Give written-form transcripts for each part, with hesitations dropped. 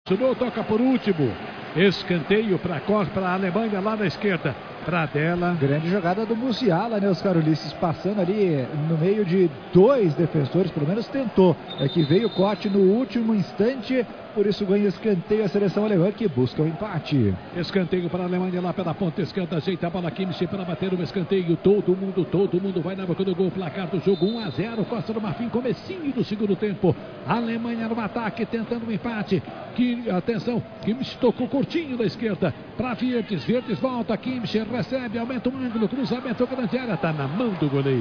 Toca por último. Escanteio para a Alemanha lá na esquerda. Pradella. Grande jogada do Musiala, né, Oscar Ulisses, passando ali no meio de dois defensores, pelo menos tentou. É que veio o corte no último instante, por isso ganha escanteio a seleção alemã que busca o empate. Escanteio para a Alemanha lá pela ponta esquerda, ajeita a bola Kimmich para bater o escanteio. Todo mundo vai na boca do gol. Placar do jogo 1-0, Costa do Marfim, comecinho do segundo tempo. A Alemanha no ataque, tentando um empate. Atenção, Kimmich tocou curtinho da esquerda para Wirtz. Wirtz volta, Kimmich recebe, aumenta o ângulo, cruzamento grande área, tá na mão do goleiro.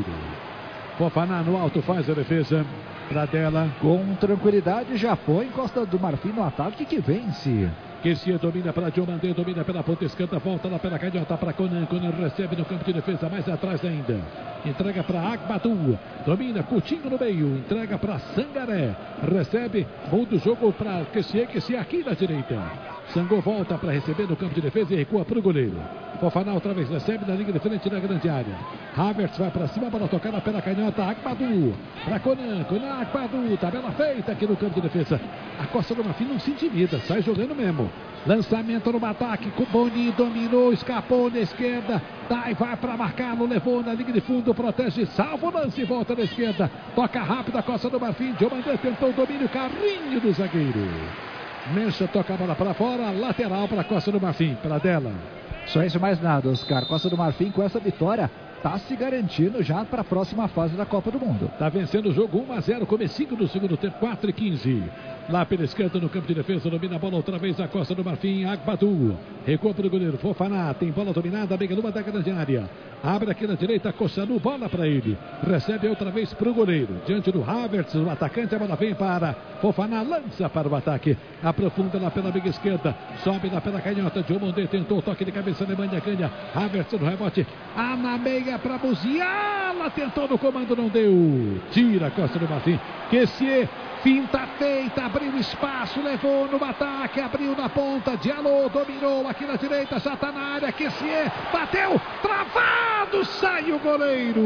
Fofana no alto faz a defesa. Pradella. Com tranquilidade já põe Costa do Marfim no ataque que vence. Kessie domina para Diomandé, domina pela ponta esquerda, volta lá pela canhota para Conan. Conan recebe no campo de defesa, mais atrás ainda. Entrega para Agbadou, domina, curtinho no meio, entrega para Sangaré. Recebe, muda o jogo para Kessie aqui na direita. Sangô volta para receber no campo de defesa e recua para o goleiro. Fofana outra vez recebe na linha de frente da grande área. Havertz vai para cima, bola tocada pela canhota. Agbadou para Conan, Agbadou, tabela feita aqui no campo de defesa. A Costa do Marfim não se intimida, sai jogando mesmo. Lançamento no ataque, Boni dominou, escapou na esquerda. Vai para marcá-lo, levou na linha de fundo, protege, salva o lance, volta na esquerda. Toca rápido a Costa do Marfim. Diomandé tentou o domínio, carrinho do zagueiro. Mencha toca a bola para fora, lateral para a Costa do Marfim, Pradella. Só isso, mais nada, Oscar. Costa do Marfim com essa vitória está se garantindo já para a próxima fase da Copa do Mundo. Está vencendo o jogo 1-0, comecinho do segundo tempo, 4:15. Lá pela esquerda no campo de defesa, domina a bola outra vez a Costa do Marfim, Agbadou. Recua para o goleiro, Fofana, tem bola dominada, bem numa da grande área. Abre aqui na direita, Kossanu, bola para ele. Recebe outra vez para o goleiro. Diante do Havertz, o atacante, a bola vem para Fofana, lança para o ataque. Aprofunda lá pela meia esquerda, sobe lá pela canhota. Diomandé tentou, toque de cabeça, Alemanha ganha. Havertz no rebote, na meia para Musiala, tentou no comando, não deu. Tira a Costa do Marfim. Kessie, finta feita, abriu espaço, levou no ataque, abriu na ponta, Diallo dominou aqui na direita, já está na área, Kessie, bateu, travado, sai o goleiro.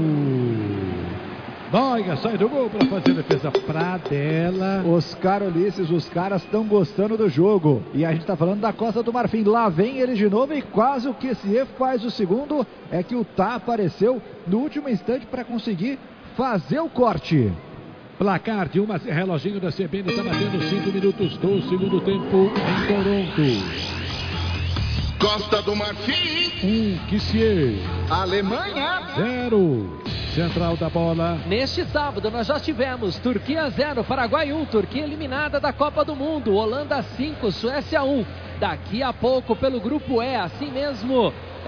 Noia sai do gol para fazer a defesa. Pradella. Oscar Ulisses, os caras estão gostando do jogo. E a gente está falando da Costa do Marfim. Lá vem ele de novo e quase o Kessie faz o segundo. É que o Tá apareceu no último instante para conseguir fazer o corte. Placar de reloginho da CBN está batendo 5 minutos do segundo tempo em Toronto. Costa do Marfim. Kessie. Alemanha. 0. Central da bola. Neste sábado nós já tivemos Turquia 0, Paraguai 1, Turquia eliminada da Copa do Mundo, Holanda 5, Suécia 1. Daqui a pouco pelo grupo E, assim mesmo,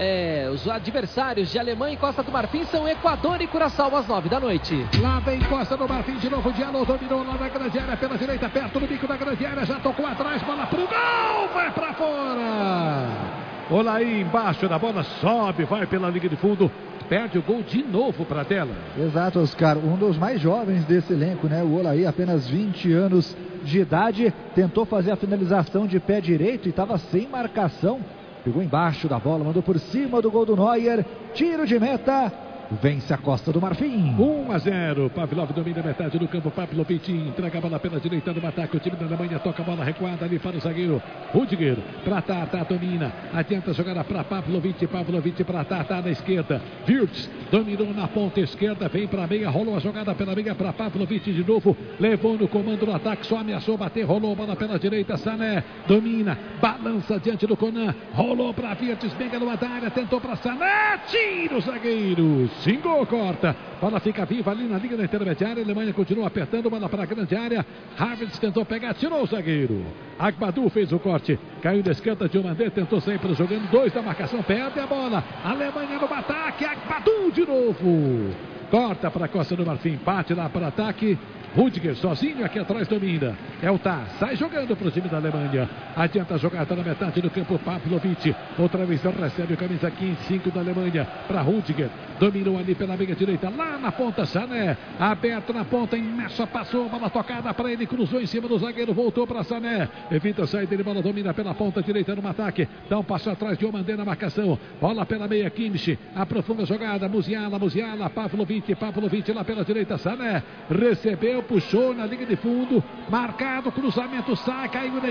os adversários de Alemanha e Costa do Marfim são Equador e Curaçao às 9 da noite. Lá vem Costa do Marfim de novo, Diallo dominou lá na grande área pela direita, perto do bico da grande área, já tocou atrás, bola pro gol, vai pra fora. Olha aí embaixo da bola, sobe, vai pela linha de fundo. Perde o gol de novo para a tela. Exato, Oscar. Um dos mais jovens desse elenco, né? O Olaí, apenas 20 anos de idade. Tentou fazer a finalização de pé direito e estava sem marcação. Pegou embaixo da bola, mandou por cima do gol do Neuer. Tiro de meta. Vence a Costa do Marfim. 1-0. Pavlov domina a metade do campo. Pavlovic entrega a bola pela direita no ataque. O time da Alemanha toca a bola recuada ali para o zagueiro Rudiger. Para Tata, domina. Adianta a jogada para Pavlovic. Pavlovic para Tata na esquerda. Wirtz dominou na ponta esquerda. Vem para a meia. Rolou a jogada pela meia para Pavlovic de novo. Levou no comando do ataque. Só ameaçou bater. Rolou a bola pela direita. Sané domina. Balança diante do Conan. Rolou para Wirtz. Pega no área. Tentou para Sané. Tira o zagueiro. Xingou, corta. Bola fica viva ali na linha da intermediária. A Alemanha continua apertando. Bola para a grande área. Havertz tentou pegar, tirou o zagueiro. Agbadou fez o corte. Caiu da esquerda. Diomandé tentou sair para jogando. 2 da marcação. Perde a bola. Alemanha no ataque. Agbadou de novo. Corta para a Costa do Marfim. Bate lá para o ataque. Rudiger sozinho aqui atrás domina. É o Tá. Sai jogando para o time da Alemanha. Adianta a jogada na metade do campo. Pavlovic. Outra vez recebe o camisa 15 da Alemanha. Para Rudiger. Dominou ali pela meia direita. Lá na ponta. Sané. Aberto na ponta. Mecha passou. Bola tocada para ele. Cruzou em cima do zagueiro. Voltou para Sané. Evita a saída. Ele bola domina pela ponta direita no ataque. Dá um passo atrás. Diomandé na marcação. Bola pela meia. Kimmich. Aprofunda a jogada. Musiala. Pavlovic lá pela direita. Sané. Recebeu. Puxou na linha de fundo, marcado, cruzamento, sai, caiu na